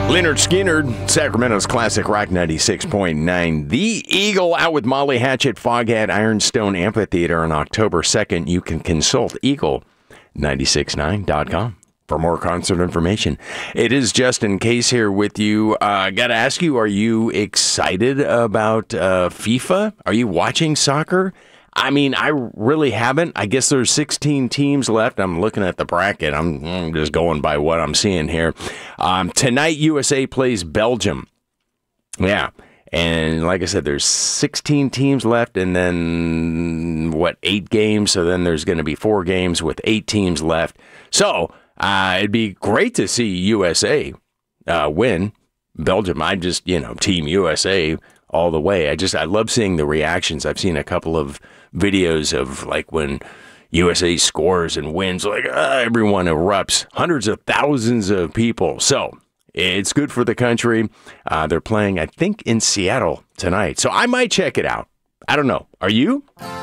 Leonard Skinner, Sacramento's Classic Rock 96.9. The Eagle out with Molly Hatch at Foghat Ironstone Amphitheater on October 2nd. You can consult eagle969.com for more concert information. It is Justin Case here with you. Got to ask you, are you excited about FIFA? Are you watching soccer? I mean, I really haven't. I guess there's 16 teams left. I'm looking at the bracket. I'm just going by what I'm seeing here. Tonight, USA plays Belgium. Yeah. And like I said, there's 16 teams left and then, 8 games? So then there's going to be 4 games with 8 teams left. So it'd be great to see USA win. Belgium, I just, Team USA all the way. I love seeing the reactions. I've seen a couple of videos of like when USA scores and wins, like everyone erupts, hundreds of thousands of people. So it's good for the country. They're playing, I think, in Seattle tonight. So I might check it out. I don't know. Are you?